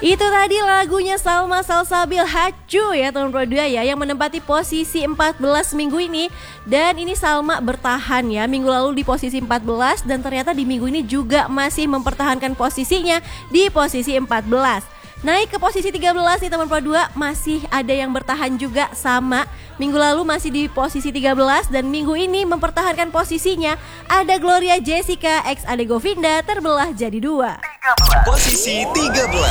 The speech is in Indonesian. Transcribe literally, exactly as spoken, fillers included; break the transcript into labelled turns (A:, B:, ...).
A: Itu tadi lagunya Salma Salsabil Hacu ya tahun dua puluh dua ya, yang menempati posisi empat belas minggu ini. Dan ini Salma bertahan ya, minggu lalu di posisi empat belas dan ternyata di minggu ini juga masih mempertahankan posisinya di posisi empat belas. Naik ke posisi tiga belas nih teman Pro dua, masih ada yang bertahan juga sama. Minggu lalu masih di posisi tiga belas dan minggu ini mempertahankan posisinya. Ada Gloria Jessica X Ade Govinda, Terbelah Jadi Dua.
B: Posisi tiga belas.